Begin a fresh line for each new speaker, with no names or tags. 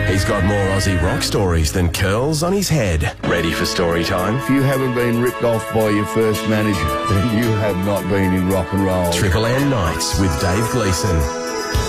He's got more Aussie rock stories than curls on his head. Ready for story time?
If you haven't been ripped off by your first manager, then you have not been in rock and roll.
Triple M Nights with Dave Gleeson.